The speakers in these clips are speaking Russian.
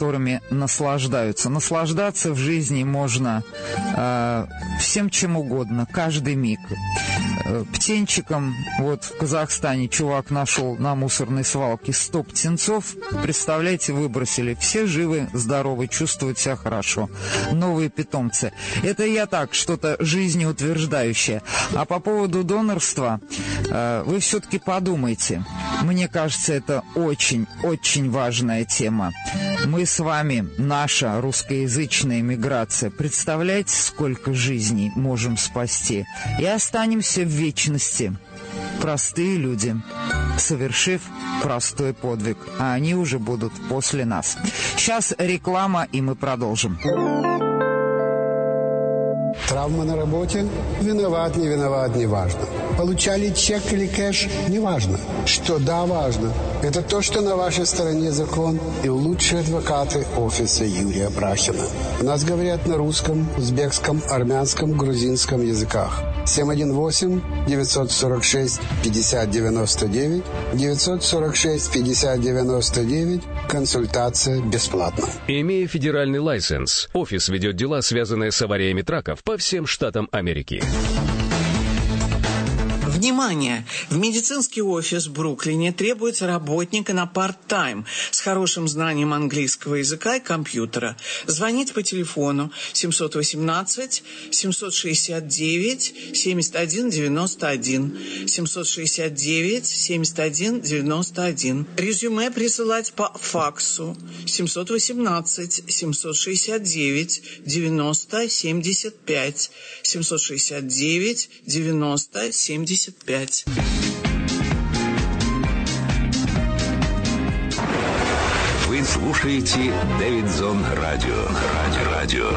которыми наслаждаются. Наслаждаться в жизни можно всем чем угодно, каждый миг. Птенчиком, вот в Казахстане чувак нашел на мусорной свалке 100 птенцов, представляете, выбросили. Все живы, здоровы, чувствуют себя хорошо. Новые питомцы. Это я так, что-то жизнеутверждающее. А по поводу донорства, вы все-таки подумайте. Мне кажется, это очень важная тема. Мы с вами, наша русскоязычная миграция, представляете, сколько жизней можем спасти? И останемся в вечности. Простые люди, совершив простой подвиг, а они уже будут после нас. Сейчас реклама, и мы продолжим. Травма на работе? Виноват, не виноват, не важно. Получали чек или кэш? Не важно. Что да, важно. Это то, что на вашей стороне закон и лучшие адвокаты офиса Юрия Брахина. У нас говорят на русском, узбекском, армянском, грузинском языках. 718-946-5099, 946-5099, консультация бесплатна. Имея федеральный лайсенс, офис ведет дела, связанные с авариями траков по всем штатам Америки. Внимание! В медицинский офис в Бруклине требуется работник на парт-тайм с хорошим знанием английского языка и компьютера. Звоните по телефону 718-769-7191, 769-7191. Резюме присылать по факсу 718-769-90-75, 769-90-75. Вы слушаете Дэвидсон Радио.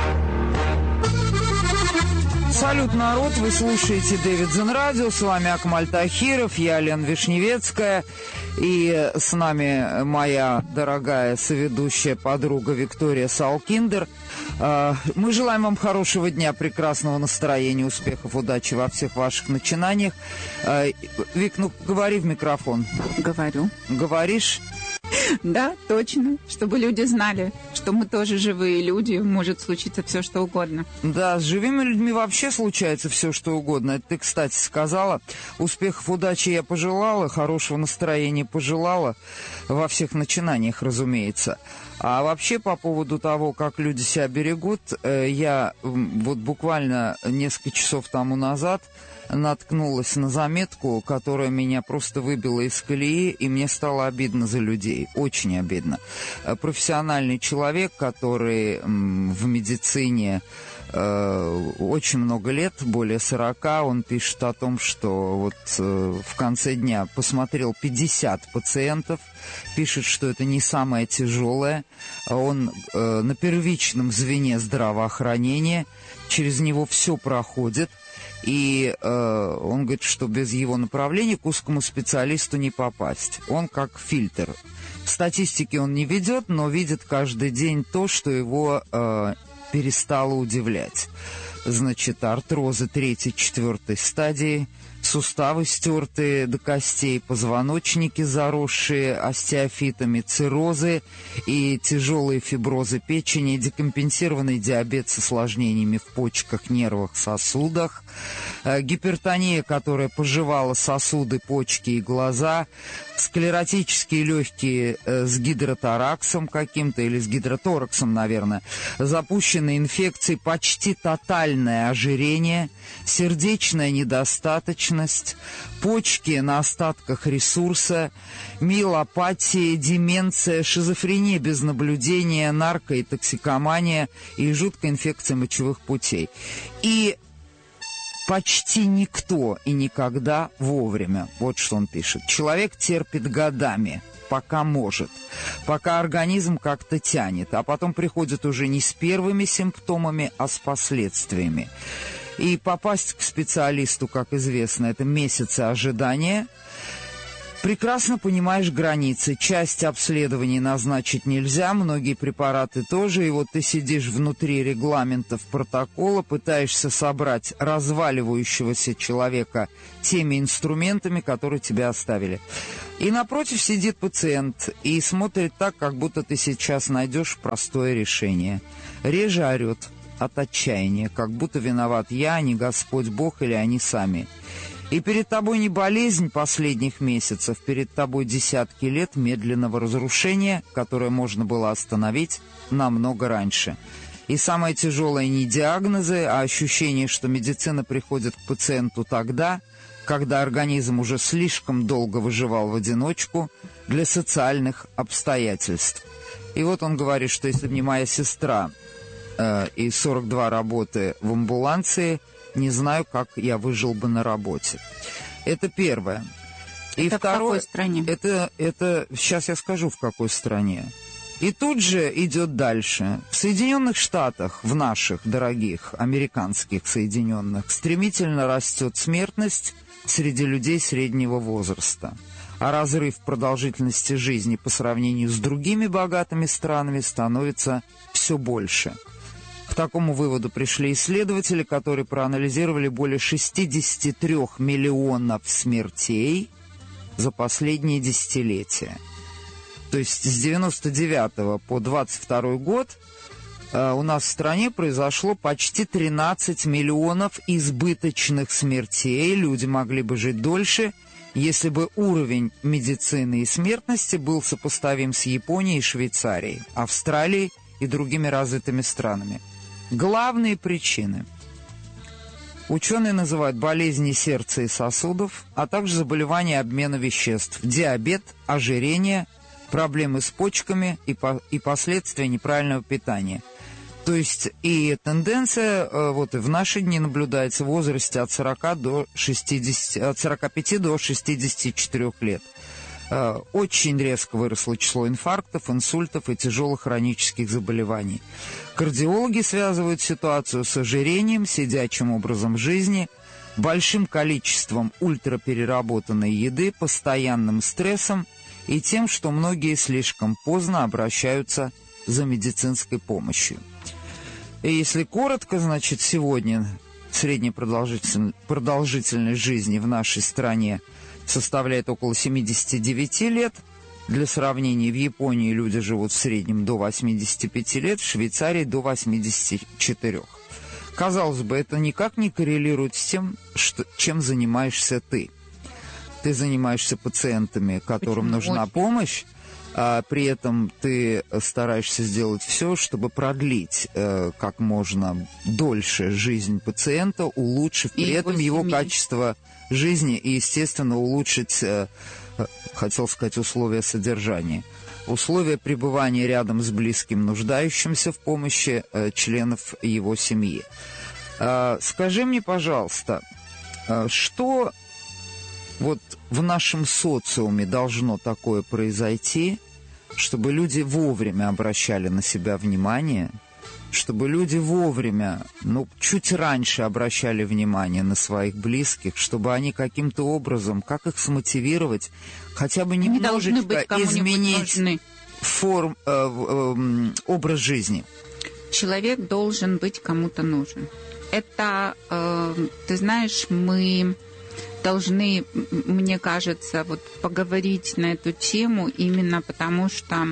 Салют, народ! Вы слушаете Дэвидсон Радио. С вами Акмаль Тахиров, я Лена Вишневецкая. И с нами моя дорогая соведущая подруга Виктория Салкиндер. Мы желаем вам хорошего дня, прекрасного настроения, успехов, удачи во всех ваших начинаниях. Вик, ну говори в микрофон. Говорю. Говоришь? Да, точно. Чтобы люди знали, что мы тоже живые люди, может случиться все, что угодно. Да, с живыми людьми вообще случается все, что угодно. Это ты, кстати, сказала. Успехов, удачи я пожелала, хорошего настроения пожелала. Во всех начинаниях, разумеется. А вообще, по поводу того, как люди себя берегут, я вот буквально несколько часов тому назад наткнулась на заметку, которая меня просто выбила из колеи, и мне стало обидно за людей. Очень обидно. Профессиональный человек, который в медицине очень много лет, более 40, он пишет о том, что вот в конце дня посмотрел 50 пациентов, пишет, что это не самое тяжелое. Он на первичном звене здравоохранения, через него все проходит. И он говорит, что без его направления к узкому специалисту не попасть. Он как фильтр. Статистики он не ведет, но видит каждый день то, что его перестало удивлять. Значит, артрозы 3-4 стадии, суставы стертые до костей, позвоночники заросшие остеофитами, циррозы и тяжелые фиброзы печени, декомпенсированный диабет с осложнениями в почках, нервах, сосудах, гипертония, которая пожевала сосуды, почки и глаза, склеротические легкие с гидротораксом каким-то или с гидротораксом, наверное, запущенные инфекции, почти тотальное ожирение, сердечная недостаточность, почки на остатках ресурса, миелопатия, деменция, шизофрения без наблюдения, нарко- и токсикомания и жуткая инфекция мочевых путей. И почти никто и никогда вовремя. Вот что он пишет. Человек терпит годами, пока может, пока организм как-то тянет, а потом приходит уже не с первыми симптомами, а с последствиями. И попасть к специалисту, как известно, это месяцы ожидания. Прекрасно понимаешь границы. Часть обследований назначить нельзя, многие препараты тоже. И вот ты сидишь внутри регламентов протокола, пытаешься собрать разваливающегося человека теми инструментами, которые тебе оставили. И напротив сидит пациент и смотрит так, как будто ты сейчас найдешь простое решение. Реже орет от отчаяния, как будто виноват я, а не Господь Бог или они сами. И перед тобой не болезнь последних месяцев, перед тобой десятки лет медленного разрушения, которое можно было остановить намного раньше. И самое тяжелое не диагнозы, а ощущение, что медицина приходит к пациенту тогда, когда организм уже слишком долго выживал в одиночку для социальных обстоятельств. И вот он говорит, что если бы не моя сестра и 42 работы в амбуланции, не знаю, как я выжил бы на работе. Это первое. И это второе, в какой стране? Это сейчас я скажу, в какой стране. И тут же идет дальше. В Соединенных Штатах, в наших дорогих американских Соединенных, стремительно растет смертность среди людей среднего возраста. А разрыв продолжительности жизни по сравнению с другими богатыми странами становится все больше. К такому выводу пришли исследователи, которые проанализировали более 63 миллионов смертей за последние десятилетия. То есть с 99 по 22 год у нас в стране произошло почти 13 миллионов избыточных смертей. Люди могли бы жить дольше, если бы уровень медицины и смертности был сопоставим с Японией и Швейцарией, Австралией и другими развитыми странами. Главные причины. Ученые называют болезни сердца и сосудов, а также заболевания обмена веществ, диабет, ожирение, проблемы с почками и последствия неправильного питания. То есть и тенденция вот и в наши дни наблюдается в возрасте от 45 до 64 лет. Очень резко выросло число инфарктов, инсультов и тяжелых хронических заболеваний. Кардиологи связывают ситуацию с ожирением, сидячим образом жизни, большим количеством ультрапереработанной еды, постоянным стрессом и тем, что многие слишком поздно обращаются за медицинской помощью. И если коротко, значит, сегодня средняя продолжительность жизни в нашей стране составляет около 79 лет. Для сравнения, в Японии люди живут в среднем до 85 лет, в Швейцарии до 84. Казалось бы, это никак не коррелирует с тем, чем занимаешься ты. Ты занимаешься пациентами, которым нужна помощь, а при этом ты стараешься сделать все, чтобы продлить как можно дольше жизнь пациента, улучшив при этом его качество жизни и, естественно, улучшить, хотел сказать, условия содержания. Условия пребывания рядом с близким, нуждающимся в помощи членов его семьи. Скажи мне, пожалуйста, что вот в нашем социуме должно такое произойти, чтобы люди вовремя обращали на себя внимание, чтобы люди вовремя, чуть раньше обращали внимание на своих близких, чтобы они каким-то образом, как их смотивировать, хотя бы немножечко изменить образ жизни. Человек должен быть кому-то нужен. Это, ты знаешь, мы должны, мне кажется, вот поговорить на эту тему именно потому, что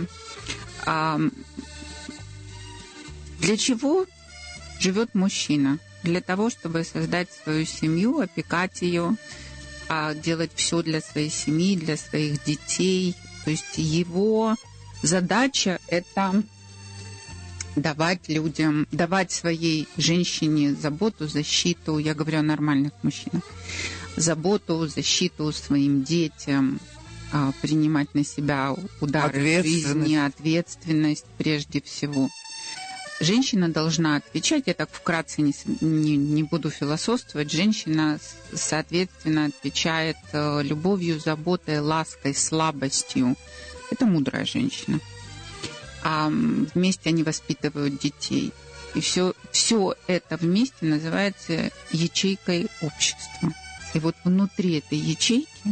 для чего живет мужчина? Для того, чтобы создать свою семью, опекать ее, делать все для своей семьи, для своих детей. То есть его задача – это давать людям, давать своей женщине заботу, защиту, я говорю о нормальных мужчинах, заботу, защиту своим детям, принимать на себя удары жизни, ответственность прежде всего. Женщина должна отвечать, я так вкратце не буду философствовать, женщина, соответственно, отвечает любовью, заботой, лаской, слабостью. Это мудрая женщина. А вместе они воспитывают детей. И все это вместе называется ячейкой общества. И вот внутри этой ячейки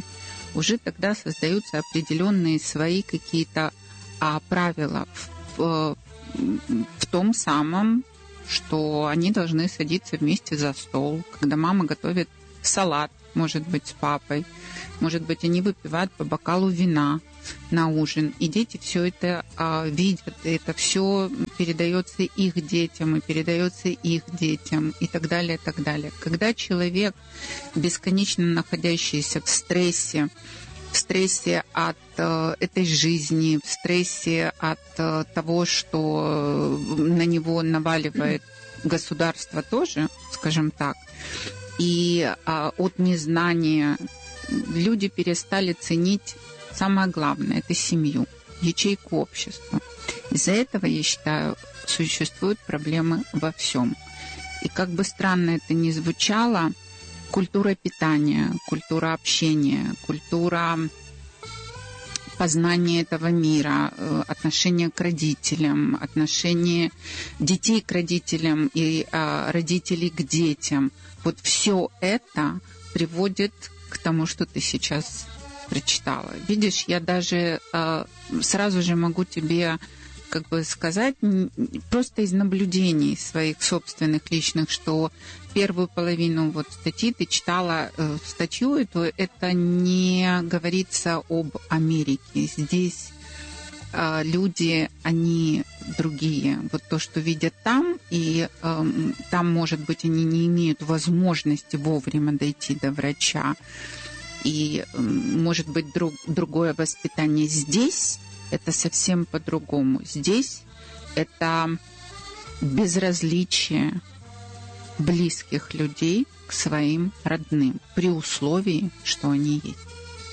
уже тогда создаются определенные свои какие-то правила в том самом, что они должны садиться вместе за стол, когда мама готовит салат, может быть, с папой, может быть, они выпивают по бокалу вина на ужин, и дети все это видят, и это все передается их детям, и передается их детям, и так далее, и так далее. Когда человек, бесконечно находящийся в стрессе от этой жизни, в стрессе от того, что на него наваливает государство тоже, скажем так, и от незнания, люди перестали ценить самое главное – это семью, ячейку общества. Из-за этого, я считаю, существуют проблемы во всем. И как бы странно это ни звучало, культура питания, культура общения, культура познания этого мира, отношение к родителям, отношение детей к родителям и родителей к детям. Вот все это приводит к тому, что ты сейчас прочитала. Видишь, я даже сразу же могу тебе как бы сказать, просто из наблюдений своих собственных личных, что первую половину вот статьи ты читала статью, это не говорится об Америке. Здесь люди, они другие. Вот то, что видят там, и там, может быть, они не имеют возможности вовремя дойти до врача. И, может быть, другое воспитание. Здесь это совсем по-другому. Здесь это безразличие близких людей к своим родным, при условии, что они есть.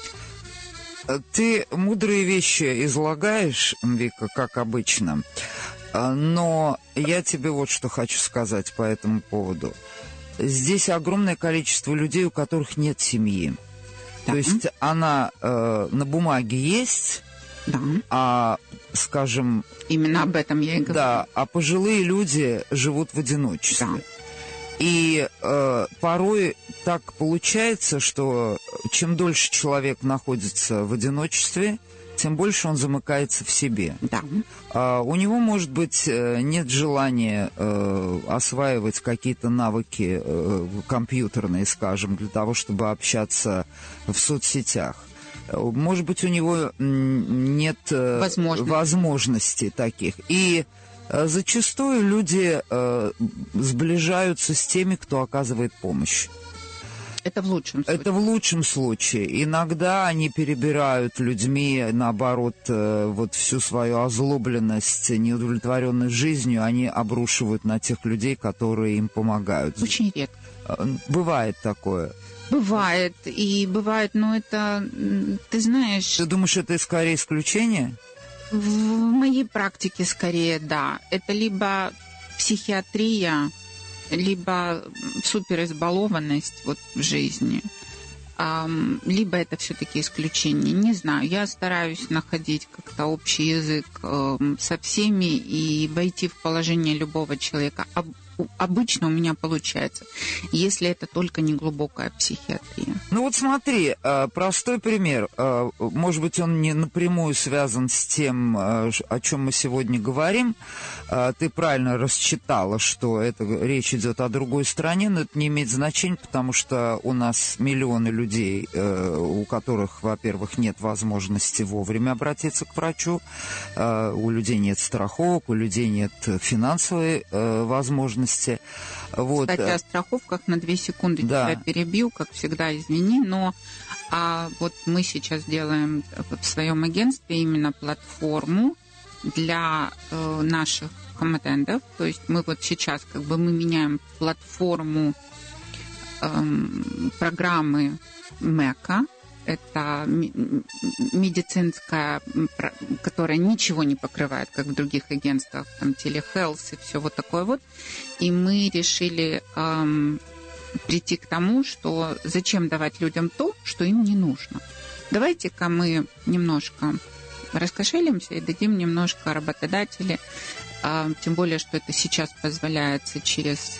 Ты мудрые вещи излагаешь, Вика, как обычно, но я тебе вот что хочу сказать по этому поводу. Здесь огромное количество людей, у которых нет семьи. Да. То есть она на бумаге есть, да. А, скажем... Именно об этом я и говорю. Да, а пожилые люди живут в одиночестве. Да. И порой так получается, что чем дольше человек находится в одиночестве, тем больше он замыкается в себе. Да. У него, может быть, нет желания осваивать какие-то навыки компьютерные, скажем, для того, чтобы общаться в соцсетях. Может быть, у него нет возможностей таких. И зачастую люди сближаются с теми, кто оказывает помощь. Это в лучшем случае. Это в лучшем случае. Иногда они перебирают людьми, наоборот, вот всю свою озлобленность, неудовлетворенность жизнью, они обрушивают на тех людей, которые им помогают. Очень редко. Бывает такое. Бывает, но это, ты знаешь... Ты думаешь, это скорее исключение? В моей практике скорее, да. Это либо психиатрия, либо суперизбалованность вот в жизни, либо это все-таки исключение. Не знаю, я стараюсь находить как-то общий язык со всеми и войти в положение любого человека. Обычно у меня получается, если это только не глубокая психиатрия. Ну вот смотри, простой пример. Может быть, он не напрямую связан с тем, о чем мы сегодня говорим. Ты правильно рассчитала, что речь идет о другой стране, но это не имеет значения, потому что у нас миллионы людей, у которых, во-первых, нет возможности вовремя обратиться к врачу, у людей нет страховок, у людей нет финансовой возможности. Вот. Кстати, о страховках на 2 секунды тебя перебью, как всегда, извини, но вот мы сейчас делаем в своем агентстве именно платформу для наших комментендов, то есть мы вот сейчас мы меняем платформу программы МЭКа. Это медицинская, которая ничего не покрывает, как в других агентствах, там телехелс и все вот такое вот. И мы решили прийти к тому, что зачем давать людям то, что им не нужно. Давайте-ка мы немножко раскошелимся и дадим немножко работодателей, тем более, что это сейчас позволяется через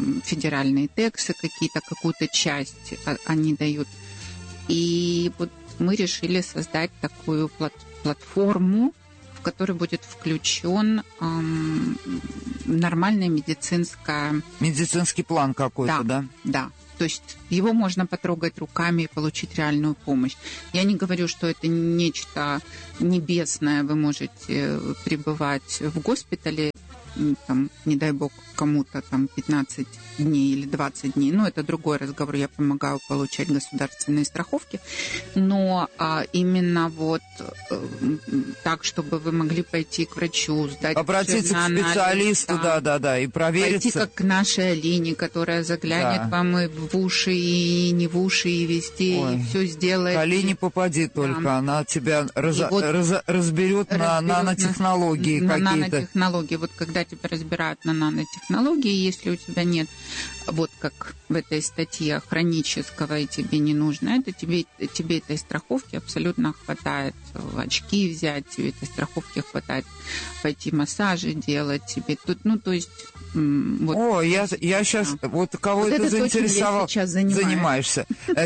федеральные тексы, какую-то часть они дают. И вот мы решили создать такую платформу, в которой будет включен нормальная медицинский план какой-то, да? Да. То есть его можно потрогать руками и получить реальную помощь. Я не говорю, что это нечто небесное. Вы можете пребывать в госпитале, там, не дай бог, кому-то там 15 дней или 20 дней. Ну, это другой разговор. Я помогаю получать государственные страховки. Но именно вот так, чтобы вы могли пойти к врачу, сдать обратиться к специалисту, да, и провериться. Пойти как к нашей Алине, которая заглянет вам и в уши, и не в уши, и везде, и все сделает. К Алине попади только, она тебя разберет на нанотехнологии какие-то. На нанотехнологии. Вот когда тебя разбирают на нанотехнологии, если у тебя нет, вот как в этой статье, хронического, и тебе не нужно, это тебе этой страховки абсолютно хватает. Очки взять, тебе этой страховки хватает, пойти массажи делать тебе. Тут, ну, то есть... Вот. Я сейчас, вот кого вот это заинтересовал, занимаешься.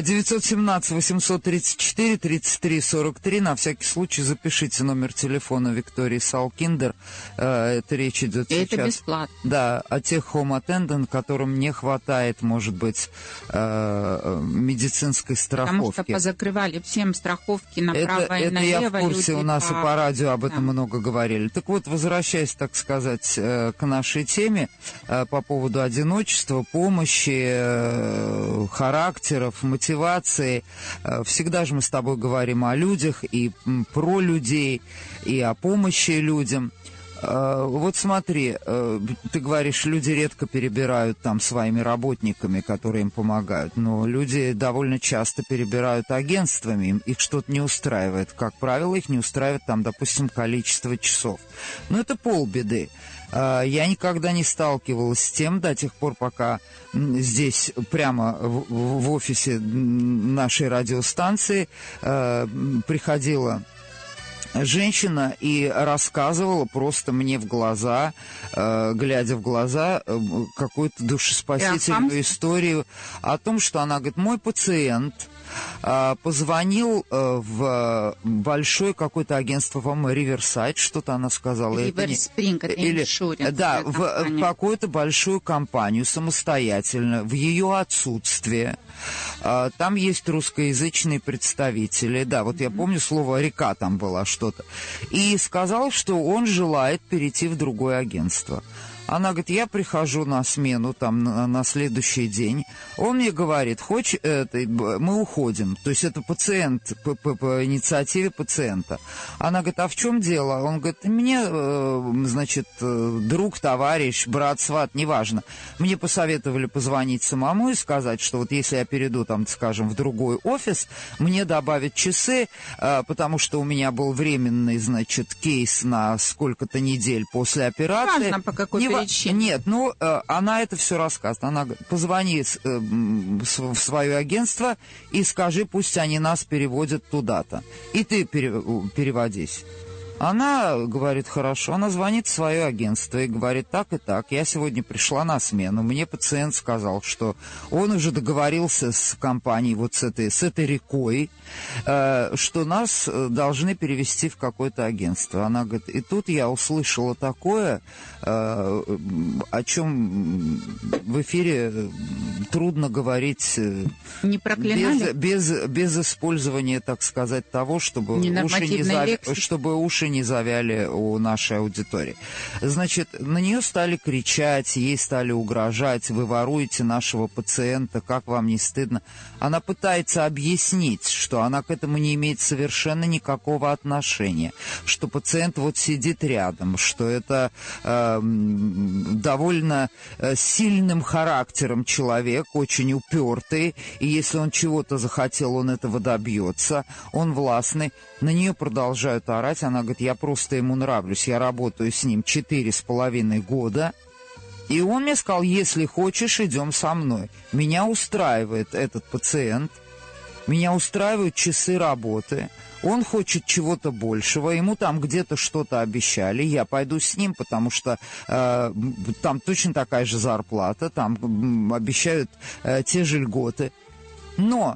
917-834-33-43, на всякий случай запишите номер телефона Виктории Салкиндер. Это речь идет сейчас. Это бесплатно. Да, о тех home attendant, которым не хватает, может быть, медицинской страховки. Потому что позакрывали всем страховки направо и налево. Это я в курсе, у нас и по радио об этом много говорили. Так вот, возвращаясь, так сказать, к нашей теме, по поводу одиночества, помощи, характеров, мотивации. Всегда же мы с тобой говорим о людях и про людей, и о помощи людям. Вот смотри, ты говоришь, люди редко перебирают там своими работниками, которые им помогают, но люди довольно часто перебирают агентствами, их что-то не устраивает. Как правило, их не устраивает там, допустим, количество часов. Но это полбеды. Я никогда не сталкивалась с тем до тех пор, пока здесь прямо в офисе нашей радиостанции приходила женщина и рассказывала просто мне в глаза, глядя в глаза, какую-то душеспасительную историю о том, что она говорит, мой пациент позвонил в большое какое-то агентство, по-моему, Riverside, что-то она сказала. Riverspring, это иншуренс. Да, в какую-то большую компанию самостоятельно, в ее отсутствие. Там есть русскоязычные представители. Да, вот я помню, слово «река» там была что-то. И сказал, что он желает перейти в другое агентство. Она говорит, я прихожу на смену там на следующий день. Он мне говорит, мы уходим. То есть это пациент по инициативе пациента. Она говорит, а в чем дело? Он говорит, мне, значит, друг, товарищ, брат, сват, неважно. Мне посоветовали позвонить самому и сказать, что вот если я перейду там, скажем, в другой офис, мне добавят часы, потому что у меня был временный, значит, кейс на сколько-то недель после операции. Важно, по какой нет, она это все рассказывает. Она говорит, позвони в свое агентство и скажи, пусть они нас переводят туда-то. И ты переводись. Она говорит, хорошо, она звонит в свое агентство и говорит, так и так, я сегодня пришла на смену, мне пациент сказал, что он уже договорился с компанией, вот с этой рекой, что нас должны перевести в какое-то агентство. Она говорит, и тут я услышала такое, о чем в эфире трудно говорить не без использования, так сказать, того, чтобы уши не завяли у нашей аудитории. Значит, на нее стали кричать, ей стали угрожать, вы воруете нашего пациента, как вам не стыдно? Она пытается объяснить, что она к этому не имеет совершенно никакого отношения, что пациент вот сидит рядом, что это довольно сильным характером человек, очень упертый, и если он чего-то захотел, он этого добьется, он властный. На нее продолжают орать, она говорит, я просто ему нравлюсь, я работаю с ним 4,5 года, и он мне сказал, если хочешь, идем со мной. Меня устраивает этот пациент, меня устраивают часы работы, он хочет чего-то большего, ему там где-то что-то обещали, я пойду с ним, потому что там точно такая же зарплата, там обещают те же льготы. Но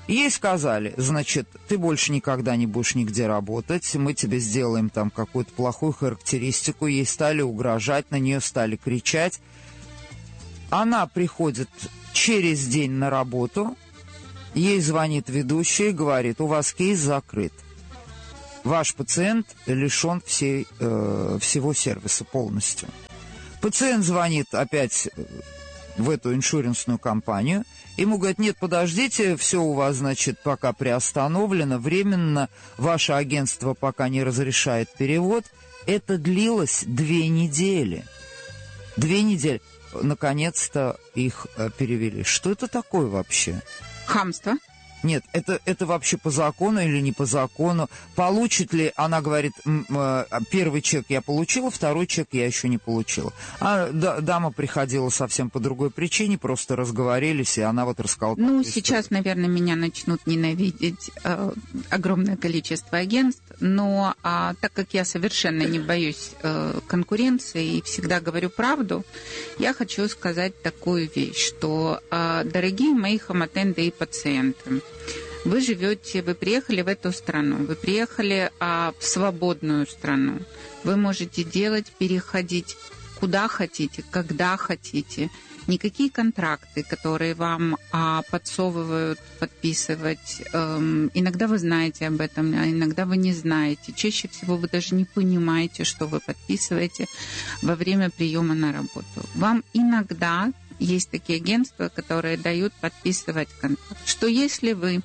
Ей сказали, значит, ты больше никогда не будешь нигде работать, мы тебе сделаем там какую-то плохую характеристику. Ей стали угрожать, на нее стали кричать. Она приходит через день на работу, ей звонит ведущая и говорит, у вас кейс закрыт. Ваш пациент лишен всего сервиса полностью. Пациент звонит опять в эту иншуренсную компанию. Ему говорят, нет, подождите, все у вас, значит, пока приостановлено, временно, ваше агентство пока не разрешает перевод. Это длилось 2 недели. 2 недели. Наконец-то их перевели. Что это такое вообще? Хамство. Нет, это вообще по закону или не по закону? Получит ли, она говорит, первый чек я получила, второй чек я еще не получила. А дама приходила совсем по другой причине, просто разговорились, и она вот рассказала. Ну, сейчас, наверное, меня начнут ненавидеть огромное количество агентств, но так как я совершенно не боюсь конкуренции и всегда говорю правду, я хочу сказать такую вещь, что, дорогие мои хамотенды и пациенты, вы приехали в эту страну, вы приехали в свободную страну. Вы можете переходить куда хотите, когда хотите. Никакие контракты, которые вам подсовывают подписывать, иногда вы знаете об этом, а иногда вы не знаете. Чаще всего вы даже не понимаете, что вы подписываете во время приема на работу. Вам иногда есть такие агентства, которые дают подписывать контракт. Что если вы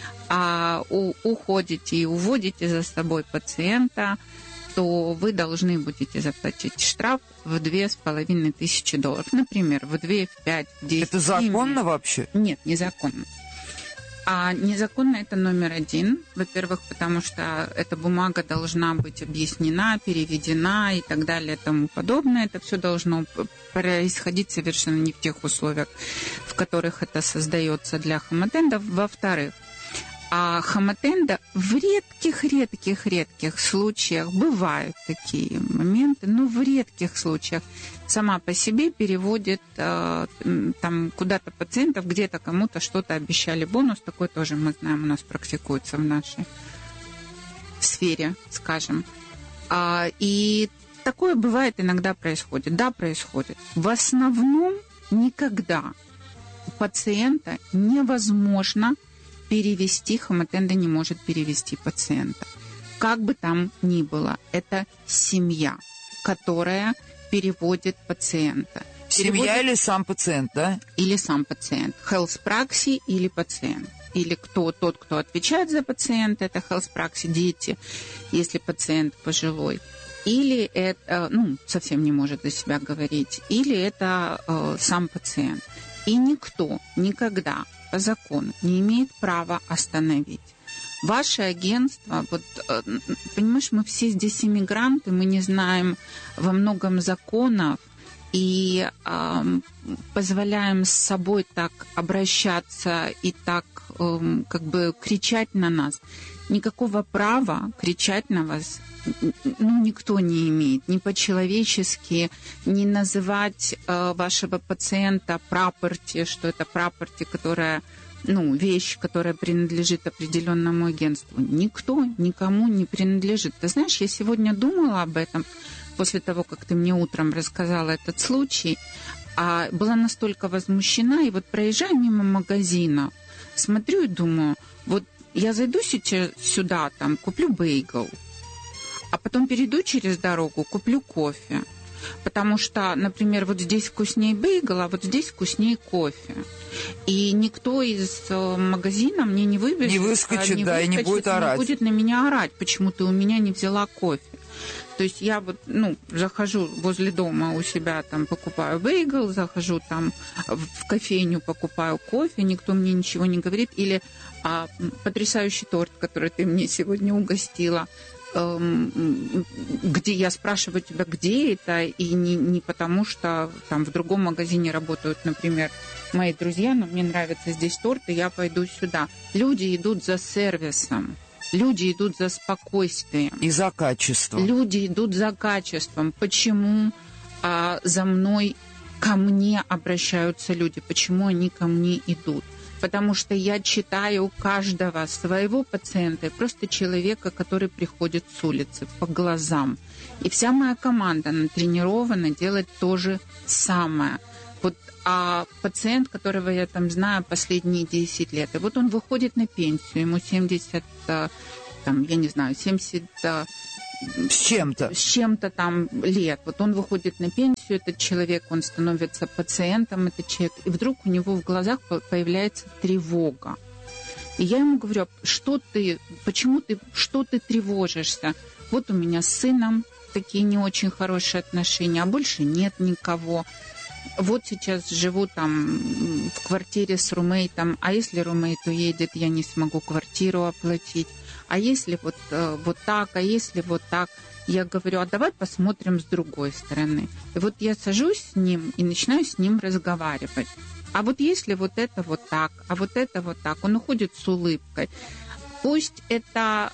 уходите и уводите за собой пациента, то вы должны будете заплатить штраф в $2500. Например, в 2, в 5, в 10. Это законно вообще? Нет, незаконно. Незаконно это номер 1. Во-первых, потому что эта бумага должна быть объяснена, переведена и так далее и тому подобное. Это все должно происходить совершенно не в тех условиях, в которых это создается для хамотендов. Во-вторых, хамотенда в редких случаях, бывают такие моменты, но в редких случаях сама по себе переводит там куда-то пациентов, где-то кому-то что-то обещали бонус, такой тоже мы знаем, у нас практикуется в нашей сфере, скажем. И такое бывает, иногда происходит. Да, происходит. В основном никогда у пациента невозможно перевести, хамотенда не может перевести пациента. Как бы там ни было, это семья, которая переводит пациента. Семья или сам пациент, да? Или сам пациент. Health Praxis или пациент. Или тот, кто отвечает за пациента, это Health Praxis, дети, если пациент пожилой. Или это, совсем не может за себя говорить. Или это сам пациент. И никто никогда по закону не имеет права остановить. Ваше агентство, понимаешь, мы все здесь иммигранты, мы не знаем во многом законов и позволяем с собой так обращаться и так кричать на нас. Никакого права кричать на вас никто не имеет, ни по-человечески, не называть вашего пациента прапорти, что это прапорти, которая, вещь, которая принадлежит определенному агентству. Никто никому не принадлежит. Ты знаешь, я сегодня думала об этом после того, как ты мне утром рассказала этот случай, была настолько возмущена, и проезжая мимо магазина, смотрю и думаю, я зайду сейчас сюда, куплю бейгл, а потом перейду через дорогу, куплю кофе. Потому что, например, здесь вкуснее бейгл, а здесь вкуснее кофе. И никто из магазина мне не выбежит. Не выскочит, и не будет орать. Не будет на меня орать, почему ты у меня не взяла кофе. То есть я захожу возле дома у себя, покупаю бейгл, захожу в кофейню, покупаю кофе, никто мне ничего не говорит. Или потрясающий торт, который ты мне сегодня угостила, где я спрашиваю тебя, где это, и не потому, что в другом магазине работают, например, мои друзья, но мне нравится здесь торт, и я пойду сюда. Люди идут за сервисом, люди идут за спокойствием. И за качеством. Люди идут за качеством. Почему ко мне обращаются люди? Почему они ко мне идут? потому что я читаю каждого своего пациента, просто человека, который приходит с улицы, по глазам. И вся моя команда натренирована делать то же самое. Вот, а пациент, которого я там знаю последние 10 лет, и вот он выходит на пенсию, ему 70, там, я не знаю, 70... С чем-то там лет. Вот он выходит на пенсию, этот человек, он становится пациентом, этот человек, и вдруг у него в глазах появляется тревога. И я ему говорю, что ты тревожишься? Вот у меня с сыном такие не очень хорошие отношения, а больше нет никого. Вот сейчас живу там в квартире с румейтом, а если румейт уедет, я не смогу квартиру оплатить. А если вот так, а если вот так? Я говорю, а давай посмотрим с другой стороны. И вот я сажусь с ним и начинаю с ним разговаривать. А вот если вот это вот так, а вот это вот так, он уходит с улыбкой. Пусть это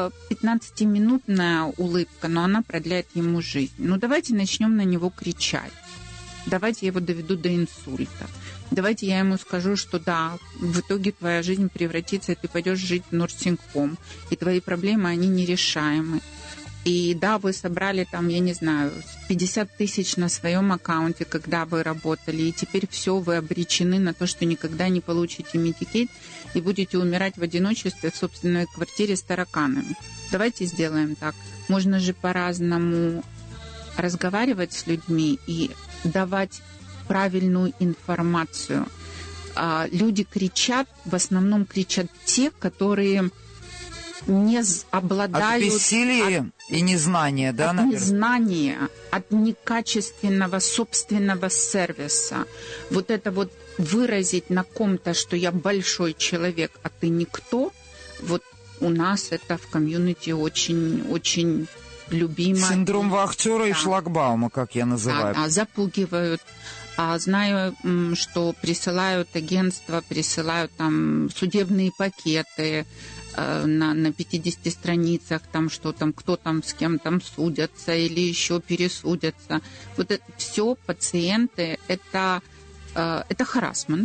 15-минутная улыбка, но она продляет ему жизнь. Ну давайте начнем на него кричать. Давайте я его доведу до инсульта. Давайте я ему скажу, что да, в итоге твоя жизнь превратится, и ты пойдешь жить в нурсингхом, и твои проблемы, они нерешаемы. И да, вы собрали там, я не знаю, 50 тысяч на своем аккаунте, когда вы работали, и теперь все, вы обречены на то, что никогда не получите Medicaid и будете умирать в одиночестве в собственной квартире с тараканами. Давайте сделаем так. Можно же по-разному разговаривать с людьми и давать правильную информацию. Люди кричат, в основном кричат те, которые не обладают... От бессилия и незнания, да, наверное? От незнания, от некачественного собственного сервиса. Вот это вот выразить на ком-то, что я большой человек, а ты никто, вот у нас это в комьюнити очень-очень любимо. Синдром вахтера и шлагбаума, как я называю. Да, запугивают. Знаю, что присылают агентства, присылают там судебные пакеты на 50 страницах, там что там, кто там с кем там судятся или еще пересудятся. Вот это все пациенты, это харассмент.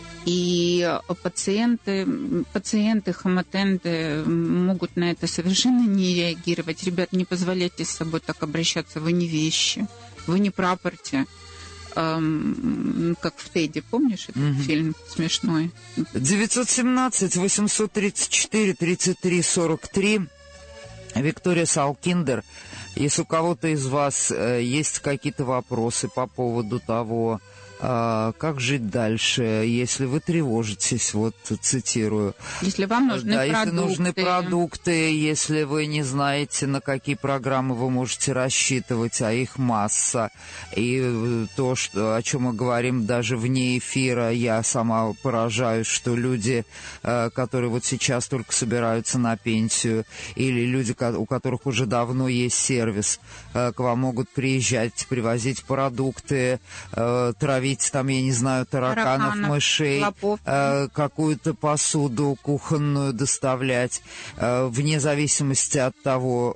И пациенты, хоматенды могут на это совершенно не реагировать. Ребят, не позволяйте с собой так обращаться, вы не вещи, вы не прапорти. Как в Тедди, помнишь этот фильм смешной? 917-834-33-43. Виктория Салкиндер. Если у кого-то из вас есть какие-то вопросы по поводу того, как жить дальше, если вы тревожитесь, вот цитирую. Если вам нужны продукты. Если нужны продукты, если вы не знаете, на какие программы вы можете рассчитывать, а их масса. И то, о чем мы говорим даже вне эфира, я сама поражаюсь, что люди, которые вот сейчас только собираются на пенсию, или люди, у которых уже давно есть сервис, к вам могут приезжать, привозить продукты, травить там, я не знаю, тараканов, мышей, какую-то посуду кухонную доставлять, вне зависимости от того,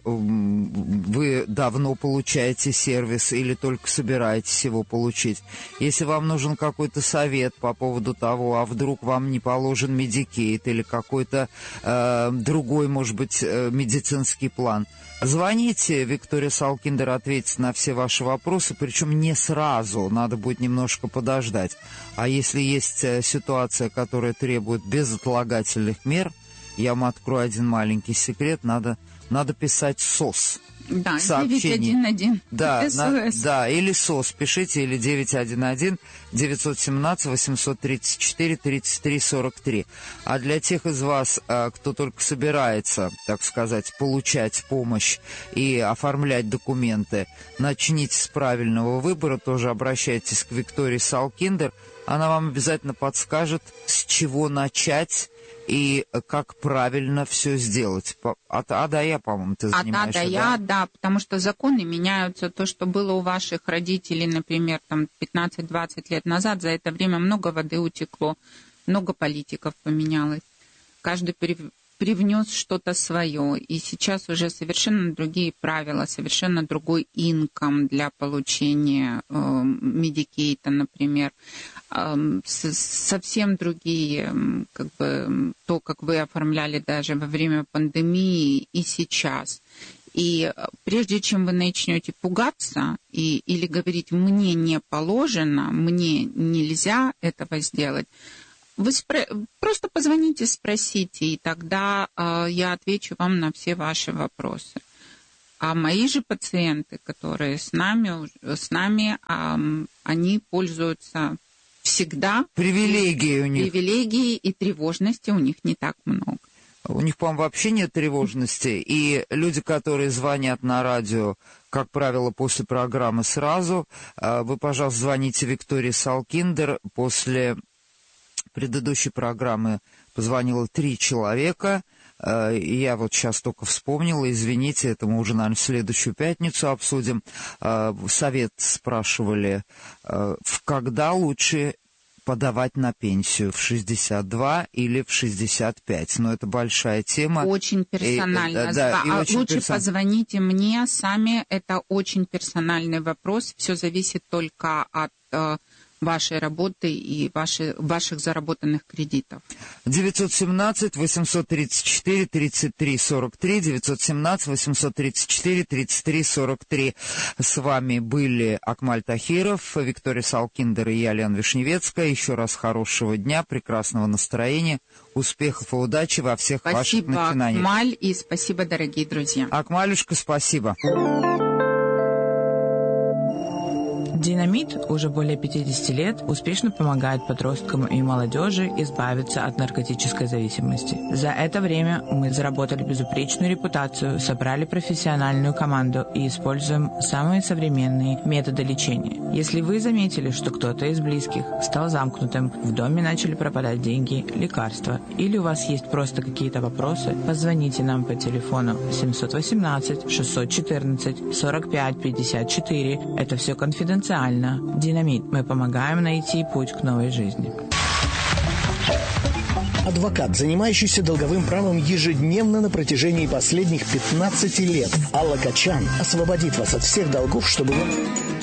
вы давно получаете сервис или только собираетесь его получить. Если вам нужен какой-то совет по поводу того, а вдруг вам не положен Medicaid или какой-то другой, может быть, медицинский план, звоните, Виктория Салкиндер ответит на все ваши вопросы, причем не сразу, надо будет немножко подождать. А если есть ситуация, которая требует безотлагательных мер, я вам открою один маленький секрет, надо писать СОС. Да, 911. Да, или СОС пишите, или 911 917 834 33 43. А для тех из вас, кто только собирается, так сказать, получать помощь и оформлять документы, начните с правильного выбора, тоже обращайтесь к Виктории Салкиндер. Она вам обязательно подскажет, с чего начать и как правильно все сделать. От А до Я, по-моему, ты занимаешься, от А до Я, да, потому что законы меняются. То, что было у ваших родителей, например, там 15-20 лет назад, за это время много воды утекло, много политиков поменялось. Каждый привнес что-то свое. И сейчас уже совершенно другие правила, совершенно другой инком для получения медикейта, например. Совсем другие, то, как вы оформляли даже во время пандемии и сейчас. И прежде чем вы начнете пугаться или говорить «мне не положено», «мне нельзя этого сделать», вы просто позвоните, спросите, и тогда я отвечу вам на все ваши вопросы. А мои же пациенты, которые с нами, они пользуются всегда. Привилегии и тревожности у них не так много. У них, по-моему, вообще нет тревожности. И люди, которые звонят на радио, как правило, после программы сразу, вы, пожалуйста, звоните Виктории Салкиндер. После предыдущей программы позвонило 3 человека. И я вот сейчас только вспомнила, извините, это мы уже, наверное, в следующую пятницу обсудим. Совет спрашивали, когда лучше подавать на пенсию, в 62 или в 65. Но это большая тема. Очень персонально. Лучше позвоните мне сами. Это очень персональный вопрос. Все зависит только от вашей работы и ваших заработанных кредитов. 917-834-33-43, 917-834-33-43. С вами были Акмаль Тахиров, Виктория Салкиндер и я, Лена Вишневецкая. Еще раз хорошего дня, прекрасного настроения, успехов и удачи во всех ваших начинаниях. Спасибо, Акмаль, и спасибо, дорогие друзья. Акмалюшка, спасибо. Динамит уже более 50 лет успешно помогает подросткам и молодежи избавиться от наркотической зависимости. За это время мы заработали безупречную репутацию, собрали профессиональную команду и используем самые современные методы лечения. Если вы заметили, что кто-то из близких стал замкнутым, в доме начали пропадать деньги, лекарства, или у вас есть просто какие-то вопросы, позвоните нам по телефону 718-614-45-54. Это все конфиденциально. Динамит. Мы помогаем найти путь к новой жизни. Адвокат, занимающийся долговым правом ежедневно на протяжении последних 15 лет. Алла Качан освободит вас от всех долгов, чтобы вы...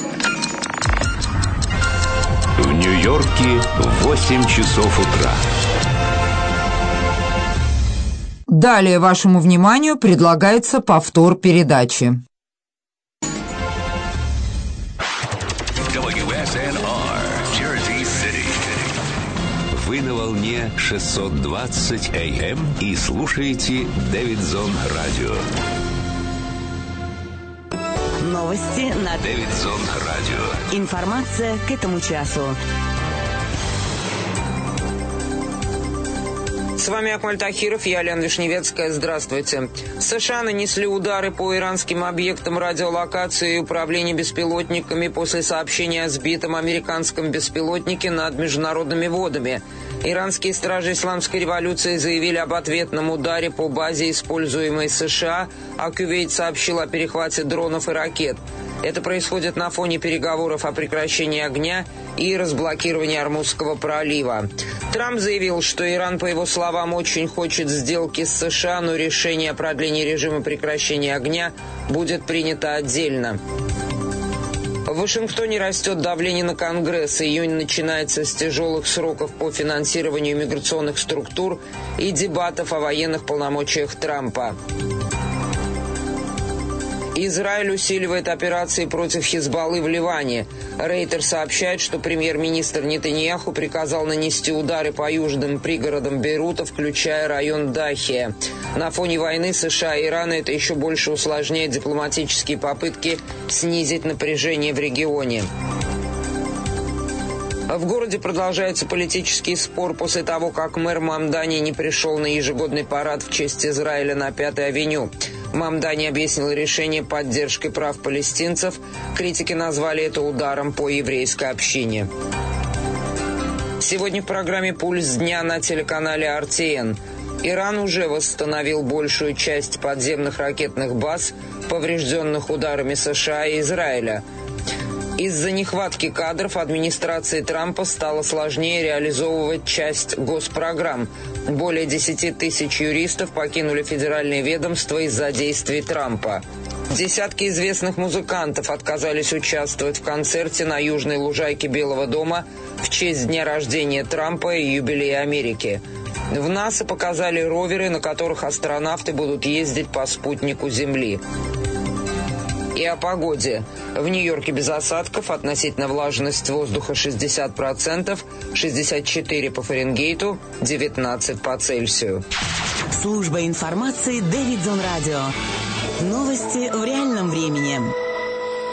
В Нью-Йорке 8 часов утра. Далее вашему вниманию предлагается повтор передачи. Вы на волне 620 АМ и слушаете Дэвидзон Радио. Новости на Дэвидзон Радио. Информация к этому часу. С вами Акмаль Тахиров, я Лена Вишневецкая. Здравствуйте. США нанесли удары по иранским объектам радиолокации и управления беспилотниками после сообщения о сбитом американском беспилотнике над международными водами. Иранские стражи исламской революции заявили об ответном ударе по базе, используемой США, а Кувейт сообщил о перехвате дронов и ракет. Это происходит на фоне переговоров о прекращении огня и разблокировании Ормузского пролива. Трамп заявил, что Иран, по его словам, очень хочет сделки с США, но решение о продлении режима прекращения огня будет принято отдельно. В Вашингтоне растет давление на Конгресс. Июнь начинается с тяжелых сроков по финансированию миграционных структур и дебатов о военных полномочиях Трампа. Израиль усиливает операции против Хизбаллы в Ливане. Рейтер сообщает, что премьер-министр Нетаньяху приказал нанести удары по южным пригородам Бейрута, включая район Дахия. На фоне войны США и Ирана это еще больше усложняет дипломатические попытки снизить напряжение в регионе. В городе продолжается политический спор после того, как мэр Мамдани не пришел на ежегодный парад в честь Израиля на 5-й авеню. Мамдани объяснил решение поддержкой прав палестинцев. Критики назвали это ударом по еврейской общине. Сегодня в программе «Пульс дня» на телеканале RTN. Иран уже восстановил большую часть подземных ракетных баз, поврежденных ударами США и Израиля. Из-за нехватки кадров администрации Трампа стало сложнее реализовывать часть госпрограмм. Более 10 тысяч юристов покинули федеральные ведомства из-за действий Трампа. Десятки известных музыкантов отказались участвовать в концерте на южной лужайке Белого дома в честь дня рождения Трампа и юбилея Америки. В НАСА показали роверы, на которых астронавты будут ездить по спутнику Земли. И о погоде. В Нью-Йорке без осадков, относительно влажность воздуха 60%, 64 по Фаренгейту, 19 по Цельсию. Служба информации Дэвид Зон Радио. Новости в реальном времени.